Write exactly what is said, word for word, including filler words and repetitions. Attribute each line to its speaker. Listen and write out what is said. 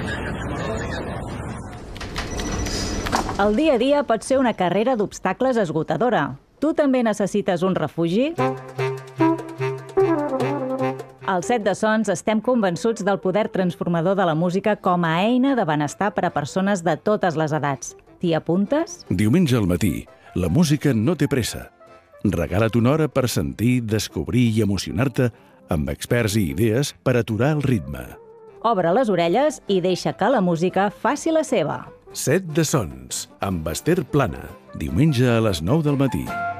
Speaker 1: El dia a dia pot ser una carrera d'obstacles esgotadora. Tu també necessites un refugi? Al Set de Sons estem convençuts del poder transformador de la música com a eina de benestar per a persones de totes les edats. T'hi apuntes?
Speaker 2: Diumenge al matí, la música no té pressa. Regala't una hora per sentir, descobrir i emocionar-te amb experts i idees per aturar el ritme.
Speaker 1: Obre les orelles i deixa que la música faci la seva.
Speaker 2: Set de Sons, amb Esther Plana, diumenge a les nou del matí.